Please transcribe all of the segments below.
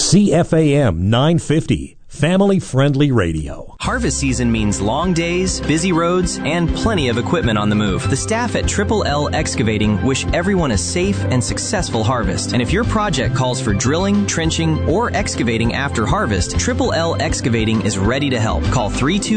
CFAM 950, family-friendly radio. Harvest season means long days, busy roads, and plenty of equipment on the move. The staff at Triple L Excavating wish everyone a safe and successful harvest. And if your project calls for drilling, trenching, or excavating after harvest, Triple L Excavating is ready to help. Call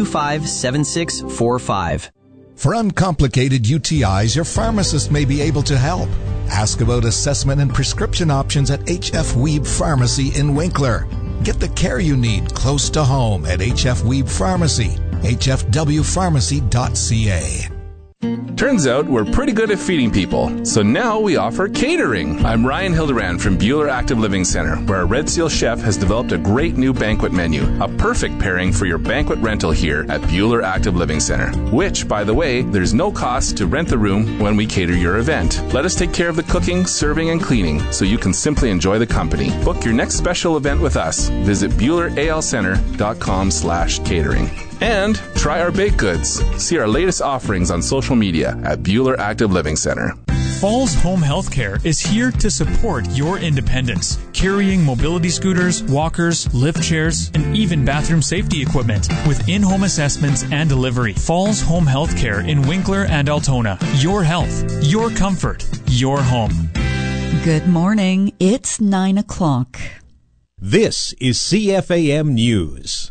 325-7645. For uncomplicated UTIs, your pharmacist may be able to help. Ask about assessment and prescription options at HF Weeb Pharmacy in Winkler. Get the care you need close to home at HF Weeb Pharmacy, hfwpharmacy.ca. Turns out we're pretty good at feeding people, so now we offer catering. I'm Ryan Hildebrand from Bueller Active Living Center, where our Red Seal chef has developed a great new banquet menu, a perfect pairing for your banquet rental here at Bueller Active Living Center, which, by the way, there's no cost to rent the room when we cater your event. Let us take care of the cooking, serving, and cleaning so you can simply enjoy the company. Book your next special event with us. Visit BuellerALCenter.com/catering. And try our baked goods. See our latest offerings on social media at Bueller Active Living Center. Falls Home Healthcare is here to support your independence, carrying mobility scooters, walkers, lift chairs, and even bathroom safety equipment with in-home assessments and delivery. Falls Home Healthcare in Winkler and Altona. Your health, your comfort, your home. Good morning. It's 9 o'clock. This is CFAM News.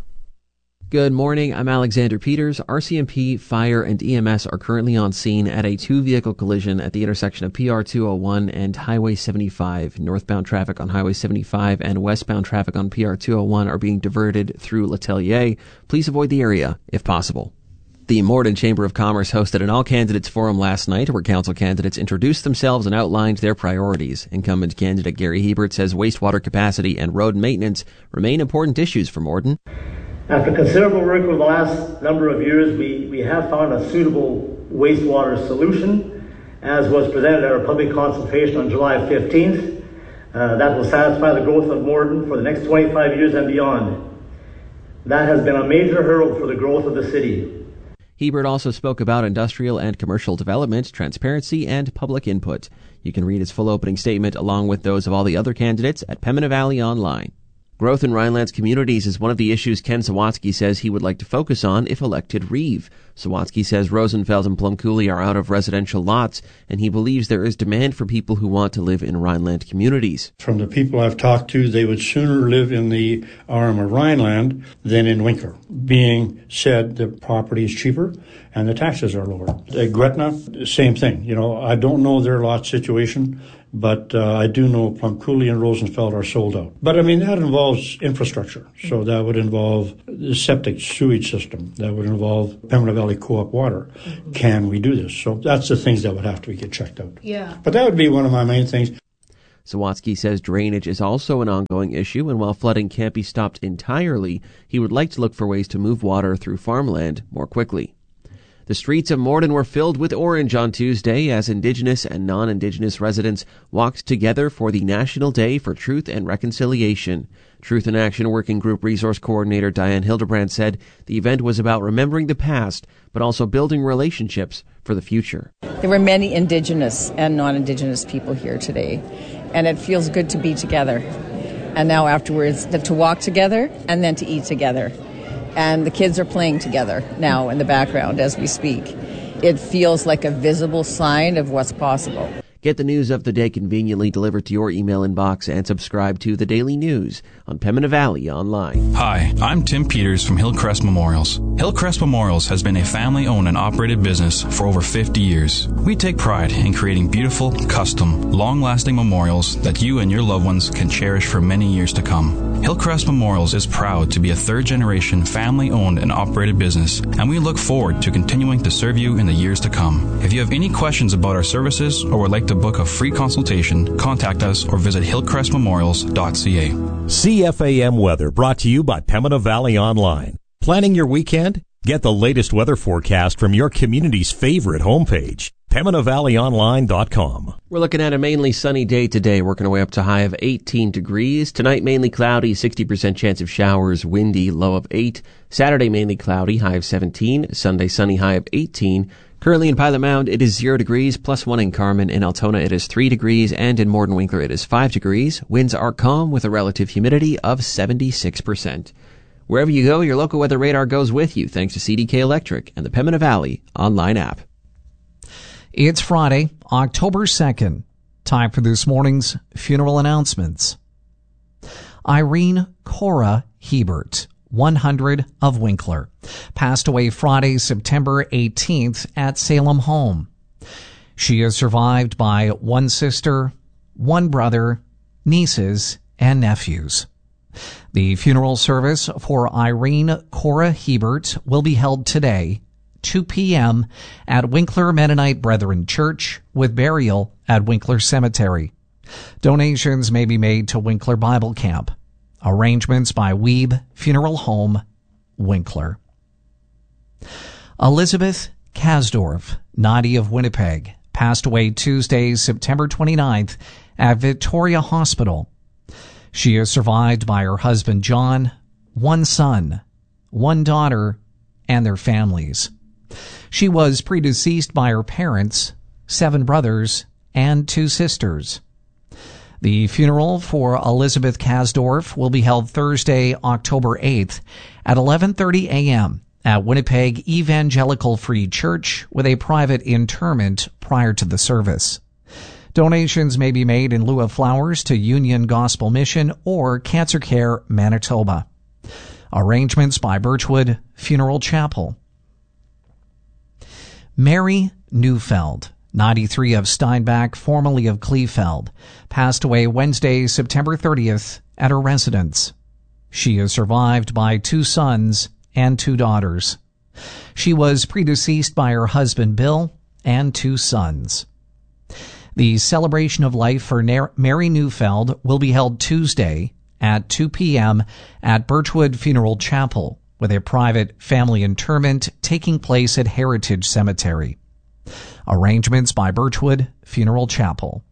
Good morning. I'm Alexander Peters. RCMP, Fire, and EMS are currently on scene at a two-vehicle collision at the intersection of PR 201 and Highway 75. Northbound traffic on Highway 75 and westbound traffic on PR 201 are being diverted through Letellier. Please avoid the area if possible. The Morden Chamber of Commerce hosted an all-candidates forum last night where council candidates introduced themselves and outlined their priorities. Incumbent candidate Gary Hebert says wastewater capacity and road maintenance remain important issues for Morden. After considerable work over the last number of years, we have found a suitable wastewater solution, as was presented at our public consultation on July 15th. That will satisfy the growth of Morden for the next 25 years and beyond. That has been a major hurdle for the growth of the city. Hebert also spoke about industrial and commercial development, transparency, and public input. You can read his full opening statement along with those of all the other candidates at Pembina Valley Online. Growth in Rhineland's communities is one of the issues Ken Sawatsky says he would like to focus on if elected Reeve. Sawatsky says Rosenfeld and Plum Coulee are out of residential lots, and he believes there is demand for people who want to live in Rhineland communities. From the people I've talked to, they would sooner live in the arm of Rhineland than in Winkler. Being said, the property is cheaper and the taxes are lower. At Gretna, same thing. I don't know their lot situation, but I do know Plum Coulee and Rosenfeld are sold out. But that involves infrastructure. So that would involve the septic sewage system. That would involve Pembina Valley Co-op water. Can we do this? So that's the things that would have to get checked out. Yeah. But that would be one of my main things. Sawatsky says drainage is also an ongoing issue, and while flooding can't be stopped entirely, he would like to look for ways to move water through farmland more quickly. The streets of Morden were filled with orange on Tuesday as Indigenous and non-Indigenous residents walked together for the National Day for Truth and Reconciliation. Truth in Action Working Group Resource Coordinator Diane Hildebrand said the event was about remembering the past, but also building relationships for the future. There were many Indigenous and non-Indigenous people here today, and it feels good to be together. And now afterwards, to walk together and then to eat together. And the kids are playing together now in the background as we speak. It feels like a visible sign of what's possible. Get the news of the day conveniently delivered to your email inbox and subscribe to The Daily News on Pembina Valley Online. Hi, I'm Tim Peters from Hillcrest Memorials. Hillcrest Memorials has been a family-owned and operated business for over 50 years. We take pride in creating beautiful, custom, long-lasting memorials that you and your loved ones can cherish for many years to come. Hillcrest Memorials is proud to be a third-generation family-owned and operated business, and we look forward to continuing to serve you in the years to come. If you have any questions about our services or would like to book a free consultation, contact us or visit hillcrestmemorials.ca. CFAM weather brought to you by Pembina Valley Online. Planning your weekend? Get the latest weather forecast from your community's favorite homepage, PembinaValleyOnline.com. We're looking at a mainly sunny day today, working our way up to a high of 18 degrees. Tonight, mainly cloudy, 60% chance of showers, windy, low of 8. Saturday, mainly cloudy, high of 17. Sunday, sunny, high of 18. Currently in Pilot Mound, it is 0 degrees, +1 in Carmen. In Altona, it is 3 degrees, and in Morden Winkler, it is 5 degrees. Winds are calm with a relative humidity of 76%. Wherever you go, your local weather radar goes with you, thanks to CDK Electric and the Pembina Valley online app. It's Friday, October 2nd. Time for this morning's funeral announcements. Irene Cora Hebert, 100 of Winkler, passed away Friday, September 18th at Salem Home. She is survived by one sister, one brother, nieces, and nephews. The funeral service for Irene Cora Hebert will be held today, 2 p.m. at Winkler Mennonite Brethren Church, with burial at Winkler Cemetery. Donations may be made to Winkler Bible Camp. Arrangements by Weeb Funeral Home, Winkler. Elizabeth Kasdorf, 90 of Winnipeg, passed away Tuesday, September 29th at Victoria Hospital. She is survived by her husband John, one son, one daughter, and their families. She was predeceased by her parents, 7 brothers, and 2 sisters. The funeral for Elizabeth Kasdorf will be held Thursday, October 8th at 11:30 a.m. at Winnipeg Evangelical Free Church, with a private interment prior to the service. Donations may be made in lieu of flowers to Union Gospel Mission or Cancer Care Manitoba. Arrangements by Birchwood Funeral Chapel. Mary Neufeld, 93 of Steinbach, formerly of Kleefeld, passed away Wednesday, September 30th at her residence. She is survived by 2 sons and 2 daughters. She was predeceased by her husband Bill and 2 sons. The celebration of life for Mary Neufeld will be held Tuesday at 2 p.m. at Birchwood Funeral Chapel, with a private family interment taking place at Heritage Cemetery. Arrangements by Birchwood Funeral Chapel.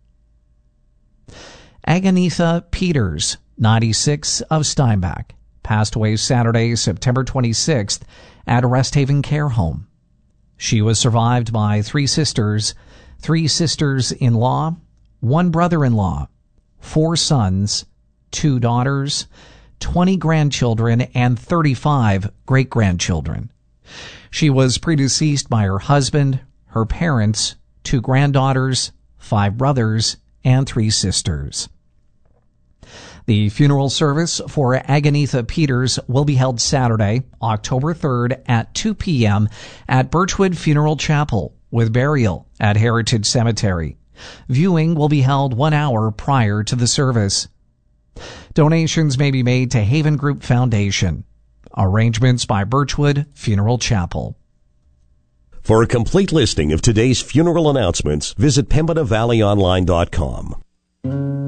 Aganitha Peters, 96 of Steinbach, passed away Saturday, September 26th at Resthaven Care Home. She was survived by 3 sisters, 3 sisters-in-law, 1 brother-in-law, 4 sons, 2 daughters, 20 grandchildren, and 35 great-grandchildren. She was predeceased by her husband, her parents, 2 granddaughters, 5 brothers, and 3 sisters. The funeral service for Aganitha Peters will be held Saturday, October 3rd at 2 p.m. at Birchwood Funeral Chapel, with burial at Heritage Cemetery. Viewing will be held 1 hour prior to the service. Donations may be made to Haven Group Foundation. Arrangements by Birchwood Funeral Chapel. For a complete listing of today's funeral announcements, visit PembinaValleyOnline.com.